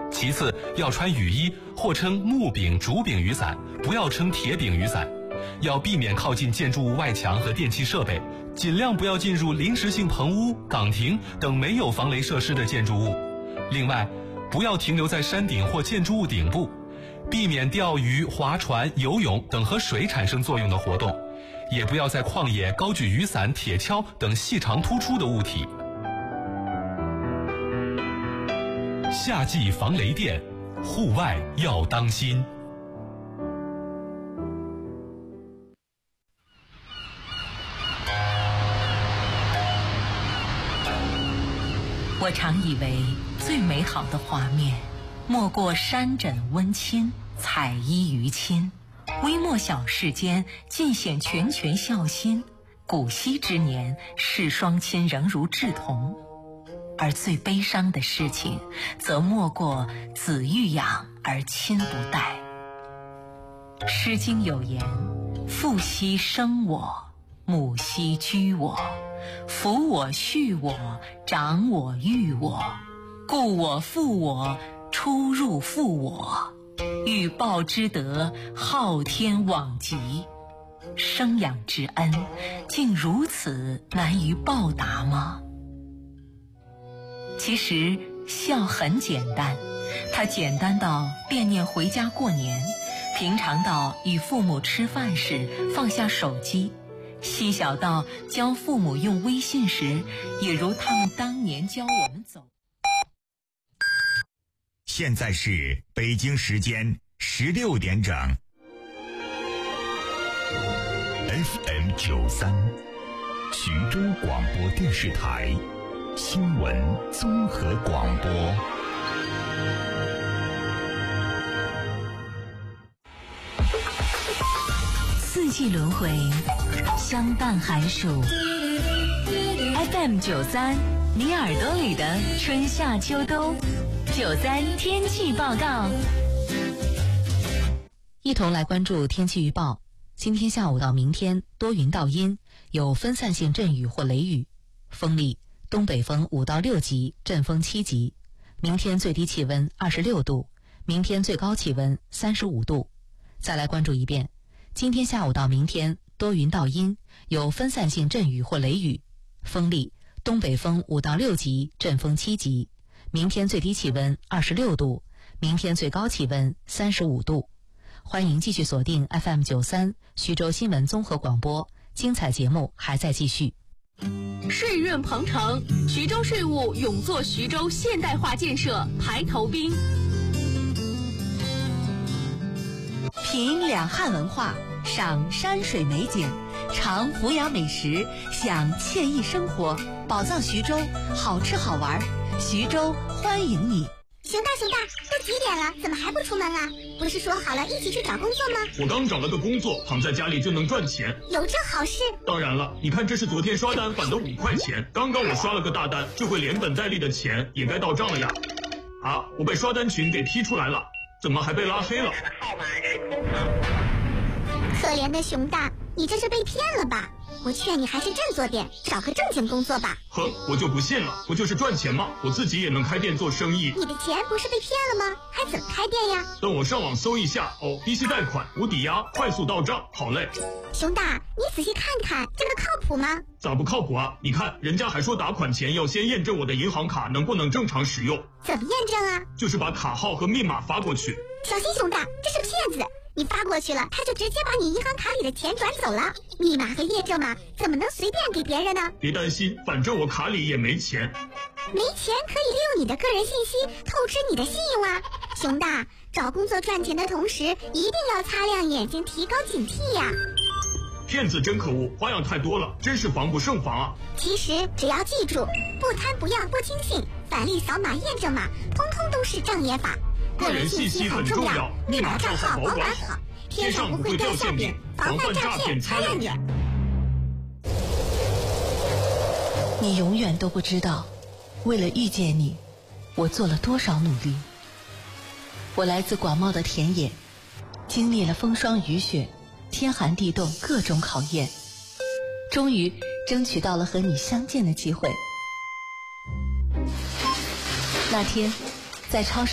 其次，要穿雨衣或称木柄、竹柄雨伞，不要称铁柄雨伞。要避免靠近建筑物外墙和电气设备，尽量不要进入临时性棚屋、岗亭等没有防雷设施的建筑物。另外，不要停留在山顶或建筑物顶部，避免钓鱼、划船、游泳等和水产生作用的活动，也不要在旷野高举雨伞、铁锹等细长突出的物体。夏季防雷电，户外要当心。 我常以为最美好的画面，莫过山枕温馨，彩衣娱亲。微末小事间，尽显拳拳孝心。古稀之年，世双亲仍如稚童。而最悲伤的事情，则莫过子欲养而亲不待。诗经有言：父兮生我，母兮居我，抚我恤我，长我育我，故我负我，出入负我，欲报之德，昊天罔极。生养之恩，竟如此难于报答吗？其实孝很简单，它简单到惦念回家过年，平常到与父母吃饭时放下手机，细小到教父母用微信时，也如他们当年教我们走。 现在是北京时间16点整。FM 93，徐州广播电视台新闻综合广播。 四季轮回，相伴寒暑。FM 93，你耳朵里的春夏秋冬。93天气报告。一同来关注天气预报。今天下午到明天多云到阴，有分散性阵雨或雷雨，风力东北风5到6级，阵风7级。明天最低气温26度，明天最高气温35度。再来关注一遍，今天下午到明天多云到阴，有分散性阵雨或雷雨，风力东北风5到6级，阵风7级。明天最低气温26度，明天最高气温35度。欢迎继续锁定 FM 93徐州新闻综合广播，精彩节目还在继续。 税润鹏程，徐州税务勇做徐州现代化建设排头兵。 品两汉文化，赏山水美景，尝府雅美食，享惬意生活，宝藏徐州，好吃好玩，徐州欢迎你。 熊大，都几点了，怎么还不出门啊？不是说好了一起去找工作吗？ 我刚找了个工作，躺在家里就能赚钱。 有这好事？ 当然了，你看这是昨天刷单返的5块钱，刚刚我刷了个大单，这回连本带利的钱也该到账了呀。啊，我被刷单群给踢出来了，怎么还被拉黑了？ 可怜的熊大，你这是被骗了吧？我劝你还是振作点，找个正经工作吧。 哼，我就不信了，不就是赚钱吗？我自己也能开店做生意。 你的钱不是被骗了吗？还怎么开店呀？ 等我上网搜一下哦，低息贷款、无抵押、快速到账，好嘞。 熊大，你仔细看看，这个靠谱吗？ 咋不靠谱啊？你看，人家还说打款前要先验证我的银行卡能不能正常使用。 怎么验证啊？ 就是把卡号和密码发过去。 小心熊大，这是骗子！你发过去了，他就直接把你银行卡里的钱转走了。密码和验证码怎么能随便给别人呢？ 别担心，反正我卡里也没钱。 没钱可以利用你的个人信息透支你的信用啊！熊大，找工作赚钱的同时，一定要擦亮眼睛，提高警惕呀！ 骗子真可恶，花样太多了，真是防不胜防啊！ 其实只要记住，不贪不要不轻信，返利扫码验证码，通通都是障眼法。 个人信息很重要，密码账号保管好，天上不会掉馅饼，防范诈骗擦亮眼。 你永远都不知道，为了遇见你，我做了多少努力。我来自广袤的田野，经历了风霜雨雪、天寒地冻各种考验，终于争取到了和你相见的机会。那天，在超市